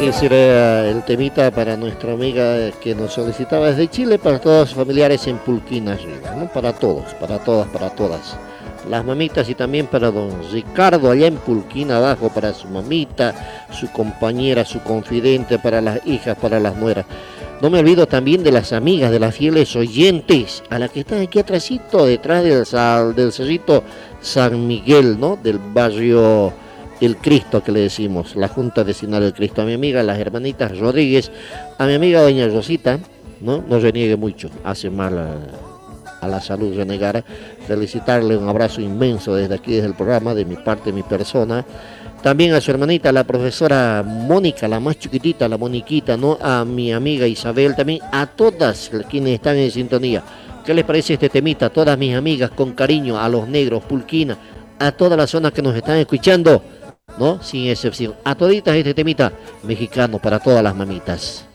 Ese era el temita para nuestra amiga que nos solicitaba desde Chile, para todos los familiares en Pulquín arriba, ¿no? Para todos, para todas, para todas. Las mamitas y también para don Ricardo allá en Pulquín abajo, para su mamita, su compañera, su confidente, para las hijas, para las nueras. No me olvido también de las amigas, de las fieles oyentes, a las que están aquí atrásito, detrás del cerrito San Miguel, ¿no? Del barrio El Cristo, que le decimos, la Junta Vecinal del Cristo. A mi amiga, las hermanitas Rodríguez, a mi amiga doña Rosita, no reniegue mucho, hace mal a la salud renegar. Felicitarle, un abrazo inmenso desde aquí, desde el programa, de mi parte, mi persona. También a su hermanita, la profesora Mónica, la más chiquitita, la Moniquita, ¿no? A mi amiga Isabel, también a todas quienes están en sintonía. ¿Qué les parece este temita? Todas mis amigas, con cariño, a los negros, Pulquina, a todas las zonas que nos están escuchando, ¿no? Sin excepción. A toditas este temita mexicano para todas las mamitas.